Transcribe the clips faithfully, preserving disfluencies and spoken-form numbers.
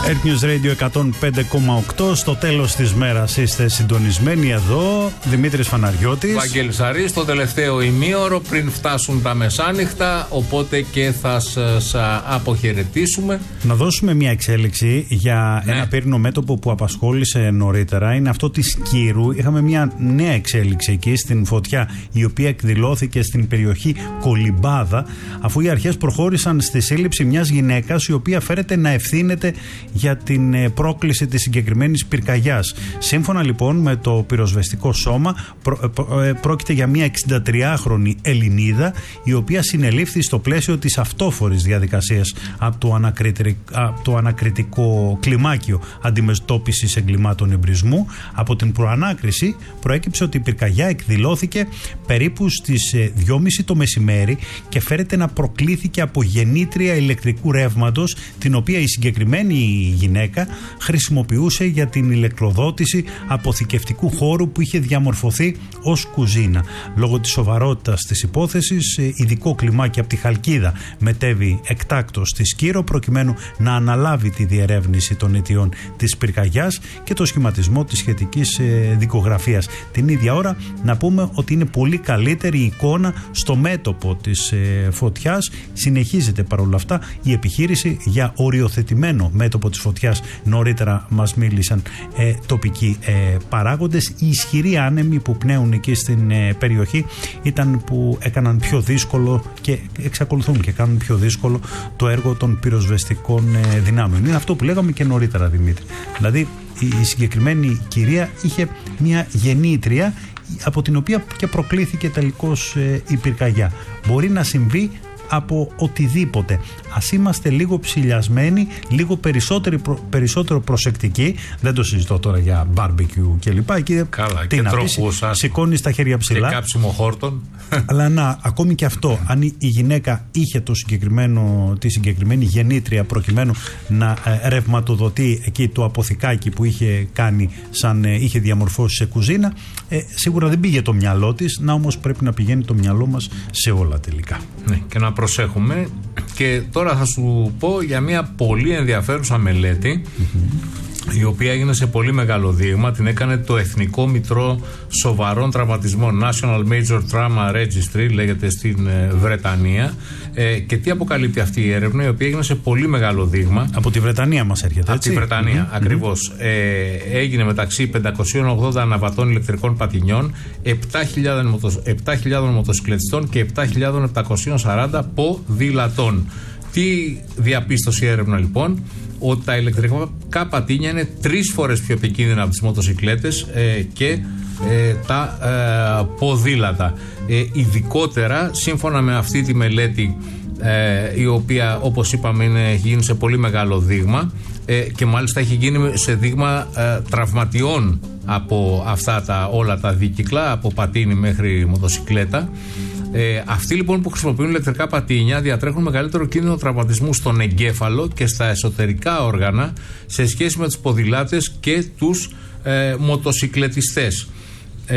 Earth News Radio εκατόν πέντε κόμμα οκτώ. Στο τέλος της μέρας είστε συντονισμένοι εδώ. Δημήτρης Φαναριώτης, Βαγγέλης Αρής, το τελευταίο ημίωρο πριν φτάσουν τα μεσάνυχτα. Οπότε και θα σας αποχαιρετήσουμε. Να δώσουμε μια εξέλιξη για ναι. ένα πύρινο μέτωπο που απασχόλησε νωρίτερα. Είναι αυτό της Κύρου. Είχαμε μια νέα εξέλιξη εκεί στην φωτιά, η οποία εκδηλώθηκε στην περιοχή Κολυμπάδα, αφού οι αρχές προχώρησαν στη σύλληψη μιας γυναίκας η οποία φέρεται να ευθύνεται για την πρόκληση της συγκεκριμένης πυρκαγιάς. Σύμφωνα λοιπόν με το πυροσβεστικό σώμα, πρό, πρό, πρόκειται για μια εξηντατριάχρονη Ελληνίδα, η οποία συνελήφθη στο πλαίσιο της αυτόφορης διαδικασίας από το, από το ανακριτικό κλιμάκιο αντιμετώπισης εγκλημάτων εμπρισμού. Από την προανάκριση προέκυψε ότι η πυρκαγιά εκδηλώθηκε περίπου στις δυόμιση το μεσημέρι και φέρεται να προκλήθηκε από γεννήτρια ηλεκτρικού ρεύματος, την οποία η συγκεκριμένη η γυναίκα χρησιμοποιούσε για την ηλεκτροδότηση αποθηκευτικού χώρου που είχε διαμορφωθεί ως κουζίνα. Λόγω της σοβαρότητας της υπόθεσης, ειδικό κλιμάκι από τη Χαλκίδα μετέβη εκτάκτως στη Σκύρο προκειμένου να αναλάβει τη διερεύνηση των αιτιών της πυρκαγιάς και το σχηματισμό της σχετικής δικογραφίας. Την ίδια ώρα να πούμε ότι είναι πολύ καλύτερη η εικόνα στο μέτωπο της φωτιάς. Συνεχίζεται παρόλα αυτά η επιχείρηση για οριοθετημένο μέτωπο της φωτιάς. Νωρίτερα μας μίλησαν ε, τοπικοί ε, παράγοντες. Οι ισχυροί άνεμοι που πνέουν εκεί στην ε, περιοχή ήταν που έκαναν πιο δύσκολο και εξακολουθούν και κάνουν πιο δύσκολο το έργο των πυροσβεστικών ε, δυνάμεων. Είναι αυτό που λέγαμε και νωρίτερα, Δημήτρη. Δηλαδή η, η συγκεκριμένη κυρία είχε μια γεννήτρια από την οποία και προκλήθηκε τελικώς ε, η πυρκαγιά. Μπορεί να συμβεί από οτιδήποτε. Ας είμαστε λίγο ψηλιασμένοι, λίγο προ, περισσότερο προσεκτικοί. Δεν το συζητώ τώρα για μπάρμπεκιου κλπ. Εκεί καλά, τι και να πεις, σηκώνεις τα χέρια ψηλά. Και κάψιμο χόρτων. Αλλά να, ακόμη και αυτό, αν η γυναίκα είχε το συγκεκριμένο, τη συγκεκριμένη γεννήτρια προκειμένου να ε, ρευματοδοτεί εκεί το αποθηκάκι που είχε κάνει, σαν ε, είχε διαμορφώσει σε κουζίνα, ε, σίγουρα δεν πήγε το μυαλό της, να όμως πρέπει να πηγαίνει το μυαλό μας σε όλα τελικά. Ναι, και να προσέχουμε. Και τώρα θα σου πω για μια πολύ ενδιαφέρουσα μελέτη, mm-hmm. η οποία έγινε σε πολύ μεγάλο δείγμα. Την έκανε το Εθνικό Μητρό Σοβαρών Τραυματισμών, National Major Trauma Registry, λέγεται στην ε, Βρετανία. Ε, και τι αποκαλύπτει αυτή η έρευνα, η οποία έγινε σε πολύ μεγάλο δείγμα. Από τη Βρετανία μας έρχεται, έτσι. Από τη Βρετανία, mm-hmm. ακριβώς. Ε, έγινε μεταξύ πεντακόσιων ογδόντα αναβατών ηλεκτρικών πατινιών, επτά χιλιάδες μοτοσυκλετιστών και επτά χιλιάδες επτακόσιων σαράντα ποδηλατών. Τι διαπίστωσε η έρευνα λοιπόν? Ότι τα ηλεκτρικά πατίνια είναι τρεις φορές πιο επικίνδυνα από τις μοτοσυκλέτες ε, και ε, τα ε, ποδήλατα. Ε, ειδικότερα, σύμφωνα με αυτή τη μελέτη, ε, η οποία όπως είπαμε είναι, έχει γίνει σε πολύ μεγάλο δείγμα ε, και μάλιστα έχει γίνει σε δείγμα ε, τραυματιών από αυτά τα, όλα τα δίκυκλα, από πατίνι μέχρι μοτοσυκλέτα. Ε, αυτοί λοιπόν που χρησιμοποιούν ηλεκτρικά πατίνια διατρέχουν μεγαλύτερο κίνδυνο τραυματισμού στον εγκέφαλο και στα εσωτερικά όργανα σε σχέση με τους ποδηλάτες και τους ε, μοτοσυκλετιστές. Ε,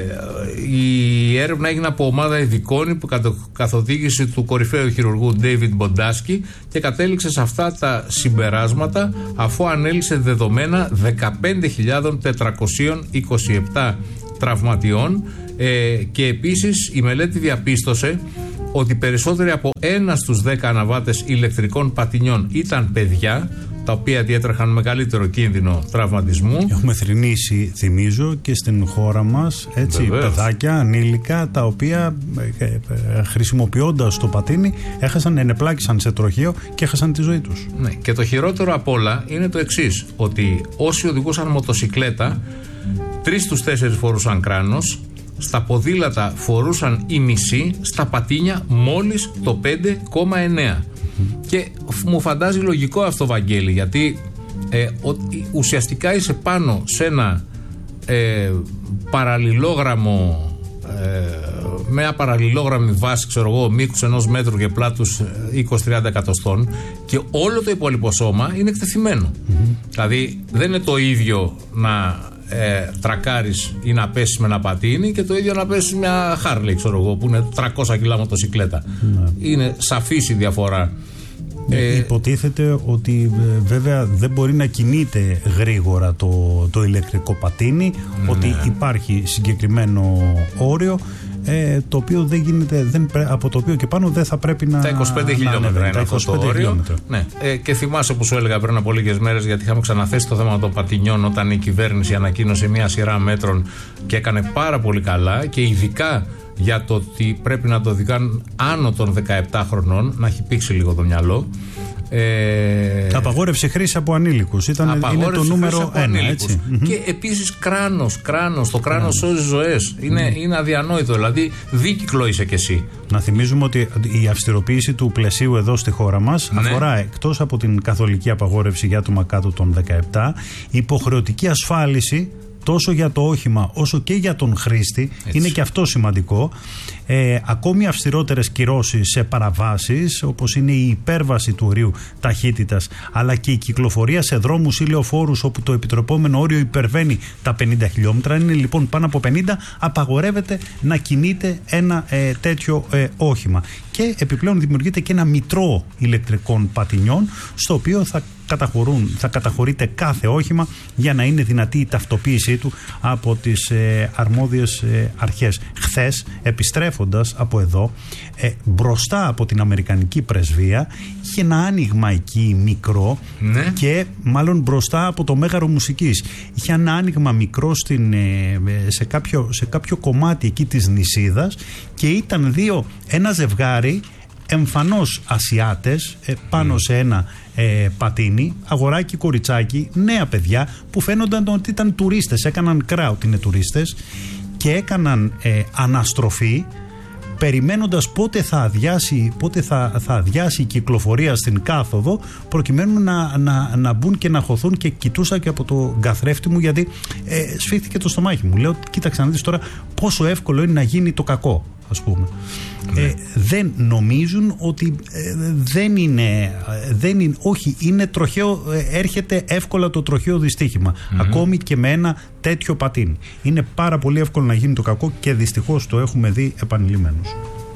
η έρευνα έγινε από ομάδα ειδικών που κατά καθοδήγηση του κορυφαίου χειρουργού David Bondaski και κατέληξε σε αυτά τα συμπεράσματα αφού ανέλησε δεδομένα δεκαπέντε χιλιάδες τετρακόσιοι είκοσι επτά τραυματιών. Ε, και επίσης η μελέτη διαπίστωσε ότι περισσότεροι από ένα στους δέκα αναβάτες ηλεκτρικών πατινιών ήταν παιδιά, τα οποία διέτρεχαν μεγαλύτερο κίνδυνο τραυματισμού. Έχουμε θρηνήσει, θυμίζω, και στην χώρα μας, έτσι, παιδάκια, ανήλικα, τα οποία ε, ε, χρησιμοποιώντας το πατίνι έχασαν, ενεπλάκησαν σε τροχαίο και έχασαν τη ζωή τους. Ναι, και το χειρότερο απ' όλα είναι το εξής, ότι όσοι οδηγούσαν μοτοσυκλέτα, τρεις στους τέσσερις φορούσαν κράνος, στα ποδήλατα φορούσαν η μισή, στα πατίνια μόλις το πέντε κόμμα εννέα. Mm-hmm. Και μου φαντάζει λογικό αυτό, Βαγγέλη, γιατί ε, ο, ουσιαστικά είσαι πάνω σε ένα ε, παραλληλόγραμμο ε, με ένα παραλληλόγραμμη βάση, ξέρω εγώ, μήκους ενός μέτρου και πλάτους είκοσι με τριάντα εκατοστών, και όλο το υπόλοιπο σώμα είναι εκτεθειμένο. Mm-hmm. Δηλαδή δεν είναι το ίδιο να ε, τρακάρεις ή να πέσεις με ένα πατίνι και το ίδιο να πέσεις μια Harley, ξέρω εγώ, που είναι τριακόσια κιλά μοτοσυκλέτα. Mm-hmm. Είναι σαφής η διαφορά. Ε, υποτίθεται ότι ε, βέβαια δεν μπορεί να κινείται γρήγορα το, το ηλεκτρικό πατίνι, ναι. ότι υπάρχει συγκεκριμένο όριο, ε, το οποίο δεν γίνεται, δεν πρέ, από το οποίο και πάνω δεν θα πρέπει να. Τα είκοσι πέντε χιλιόμετρα είναι αυτό το όριο. Ναι. Ε, και θυμάσαι που σου έλεγα πριν από λίγες μέρες, γιατί είχαμε ξαναθέσει το θέμα των πατινιών, όταν η κυβέρνηση ανακοίνωσε μια σειρά μέτρων και έκανε πάρα πολύ καλά, και ειδικά για το ότι πρέπει να το οδηγάν άνω των δεκαεπτά χρονών, να έχει πήξει λίγο το μυαλό. Ε... Απαγόρευση χρήση από ανήλικους. Ήταν, είναι το νούμερο ένα, έτσι. Και επίσης κράνος, κράνος. Το κράνος σώζει ζωές. Είναι, είναι αδιανόητο. Δηλαδή, δίκυκλο είσαι κι εσύ. Να θυμίζουμε ότι η αυστηροποίηση του πλαισίου εδώ στη χώρα μας, ναι, αφορά, εκτός από την καθολική απαγόρευση για άτομα κάτω των δεκαεπτά, υποχρεωτική ασφάλιση τόσο για το όχημα όσο και για τον χρήστη. Έτσι. Είναι και αυτό σημαντικό. Ε, ακόμη αυστηρότερες κυρώσεις σε παραβάσεις, όπως είναι η υπέρβαση του ορίου ταχύτητας, αλλά και η κυκλοφορία σε δρόμους ή λεωφόρους όπου το επιτρεπόμενο όριο υπερβαίνει τα πενήντα χιλιόμετρα. Είναι λοιπόν πάνω από πενήντα, απαγορεύεται να κινείται ένα ε, τέτοιο ε, όχημα. Και επιπλέον δημιουργείται και ένα μητρό ηλεκτρικών πατινιών, στο οποίο θα καταχωρούν, θα καταχωρείται κάθε όχημα για να είναι δυνατή η ταυτοποίησή του από τις ε, αρμόδιες ε, αρχές. Χθες, επιστρέφοντας από εδώ, ε, μπροστά από την Αμερικανική πρεσβεία, είχε ένα άνοιγμα εκεί μικρό, ναι, και μάλλον μπροστά από το Μέγαρο Μουσικής. Είχε ένα άνοιγμα μικρό στην, ε, σε, κάποιο, σε κάποιο κομμάτι εκεί της νησίδας, και ήταν δύο, ένα ζευγάρι εμφανώς Ασιάτες ε, πάνω mm. σε ένα ε, πατίνι, αγοράκι, κοριτσάκι, νέα παιδιά που φαίνονταν ότι ήταν τουρίστες, έκαναν crowd, είναι τουρίστες, και έκαναν ε, αναστροφή περιμένοντας πότε θα αδειάσει, πότε θα, θα αδειάσει η κυκλοφορία στην κάθοδο, προκειμένου να, να, να μπουν και να χωθούν. Και κοιτούσα και από το καθρέφτη μου, γιατί ε, σφίχθηκε το στομάχι μου. Λέω, κοίταξε να δεις τώρα πόσο εύκολο είναι να γίνει το κακό, ας πούμε. Ναι. Ε, δεν νομίζουν ότι ε, δεν, είναι, δεν είναι, όχι, είναι τροχαίο, ε, έρχεται εύκολα το τροχαίο δυστύχημα, mm-hmm. ακόμη και με ένα τέτοιο πατίνι. Είναι πάρα πολύ εύκολο να γίνει το κακό, και δυστυχώς το έχουμε δει επανειλημμένως.